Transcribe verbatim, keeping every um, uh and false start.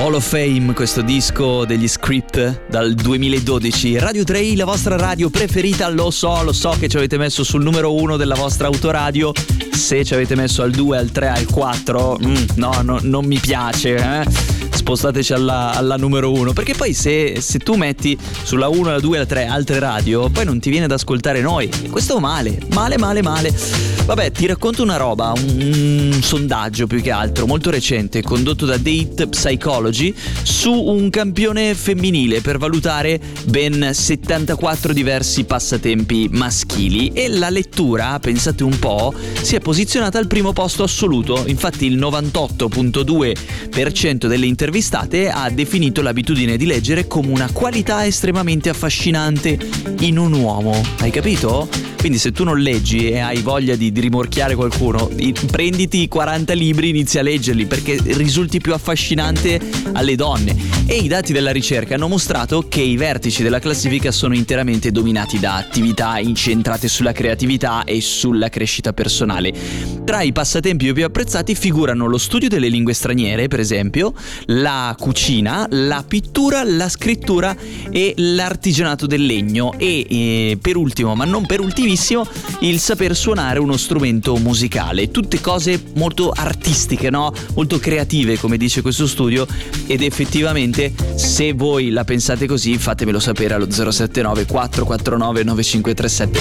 Hall of Fame, questo disco degli Script dal duemiladodici. Radio tre, la vostra radio preferita, lo so, lo so che ci avete messo sul numero uno della vostra autoradio. Se ci avete messo al due, al tre, al quattro, mm, no, no, non mi piace, eh? Spostateci alla, alla numero uno, perché poi se, se tu metti sulla uno, la due, la tre altre radio, poi non ti viene ad ascoltare noi. E questo male, male, male, male. Vabbè, ti racconto una roba, un, un sondaggio più che altro, molto recente, condotto da Date Psychology su un campione femminile per valutare ben settantaquattro diversi passatempi maschili, e la lettura, pensate un po', si è posizionata al primo posto assoluto. Infatti il novantotto virgola due per cento delle intervistate ha definito l'abitudine di leggere come una qualità estremamente affascinante in un uomo. Hai capito? Quindi se tu non leggi e hai voglia di, di rimorchiare qualcuno, prenditi i quaranta libri, inizia a leggerli, perché risulti più affascinante alle donne. E i dati della ricerca hanno mostrato che i vertici della classifica sono interamente dominati da attività incentrate sulla creatività e sulla crescita personale. Tra i passatempi più apprezzati figurano lo studio delle lingue straniere, per esempio, la cucina, la pittura, la scrittura e l'artigianato del legno, e eh, per ultimo, ma non per ultimissimo, il saper suonare uno strumento musicale. Tutte cose molto artistiche, no? Molto creative, come dice questo studio, ed effettivamente se voi la pensate così fatemelo sapere allo zero sette nove quattro quattro nove nove cinque tre sette.